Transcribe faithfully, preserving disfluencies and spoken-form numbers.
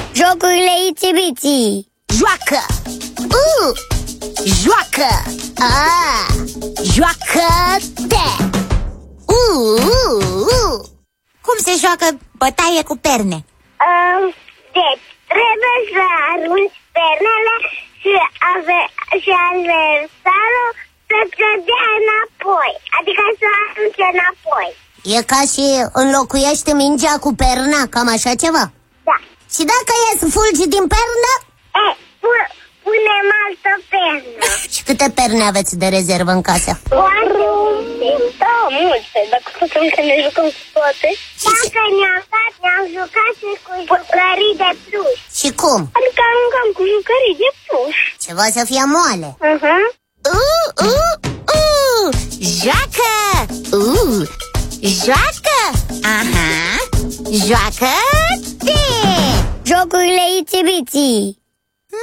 Jocurile Itsy-Bitsy. Joacă! Uh! Joacă! Ah! Joacă-te! Uh, uh, uh. Cum se joacă bătaie cu perne? Um, deci, trebuie să arunci pernele și, ave, și adversarul să-ți dea înapoi. Adică să arunce înapoi. E ca și înlocuiește mingea cu perna, cam așa ceva? Da. Și dacă ies fulgi din pernă? E, pu- punem altă pernă. Și câte perne aveți de rezervă în casă? Foarte multe. Da, multe. Dacă putem să ne jucăm cu toate. Dacă ne-am dat, ne-am jucat și cu jucării de pluș. Și cum? Adică aruncăm cu jucării de pluș. Ceva să fie moale. Uh-huh. Uh, uh, uh, joacă! Uh, joacă! Aha! Joacă-te! Jocurile Itsy-Bitsy.